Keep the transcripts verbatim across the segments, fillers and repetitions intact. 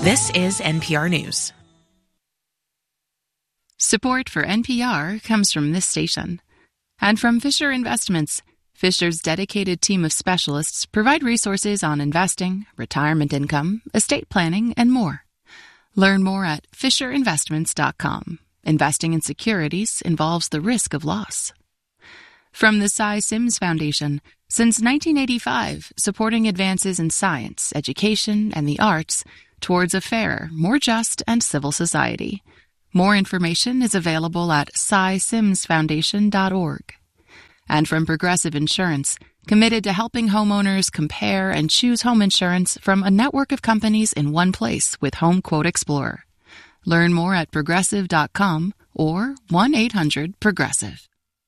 This is N P R News. Support for N P R comes from this station and from Fisher Investments. Fisher's dedicated team of specialists provide resources on investing, retirement income, estate planning, and more. Learn more at fisher investments dot com. Investing in securities involves the risk of loss. From the Cy Sims Foundation, since nineteen eighty-five, supporting advances in science, education, and the arts towards a fairer, more just, and civil society. More information is available at cy sims foundation dot org. And from Progressive Insurance, committed to helping homeowners compare and choose home insurance from a network of companies in one place with Home Quote Explorer. Learn more at progressive dot com or one eight hundred progressive.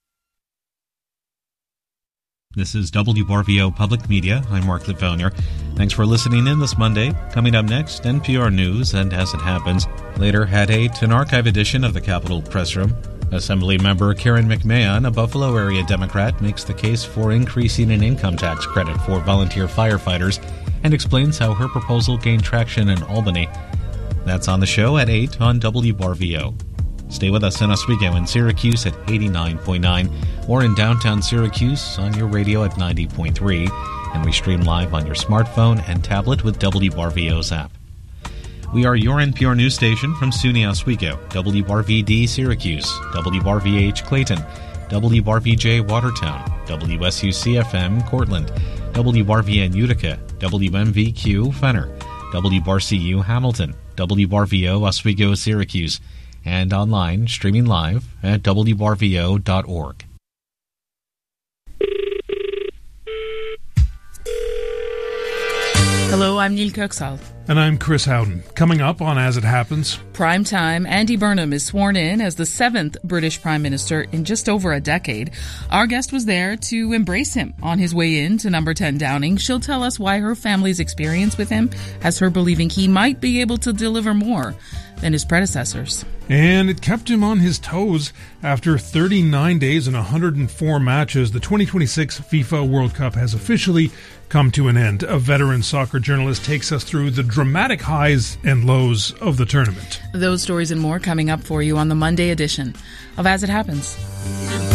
This is W R V O Public Media. I'm Mark Lefonier. Thanks for listening in this Monday. Coming up next, N P R News and As It Happens. Later at eight, an archive edition of the Capitol Press Room. Assembly member Karen McMahon, a Buffalo area Democrat, makes the case for increasing an income tax credit for volunteer firefighters and explains how her proposal gained traction in Albany. That's on the show at eight on W R V O. Stay with us in Oswego and Syracuse at eighty-nine point nine or in downtown Syracuse on your radio at ninety point three. And we stream live on your smartphone and tablet with W R V O's app. We are your N P R news station from SUNY Oswego, W R V D Syracuse, W R V H Clayton, W R V J Watertown, W S U C F M Cortland, W R V N Utica, W M V Q Fenner, W R C U Hamilton, W R V O Oswego Syracuse, and online streaming live at W R V O dot org. Hello, I'm Neil Kirksall. And I'm Chris Howden. Coming up on As It Happens. Prime time, Andy Burnham is sworn in as the seventh British Prime Minister in just over a decade. Our guest was there to embrace him on his way in to number ten Downing. She'll tell us why her family's experience with him has her believing he might be able to deliver more than his predecessors. And it kept him on his toes. After thirty-nine days and one hundred four matches, the twenty twenty-six FIFA World Cup has officially come to an end. A veteran soccer journalist takes us through the dramatic highs and lows of the tournament. Those stories and more coming up for you on the Monday edition of As It Happens.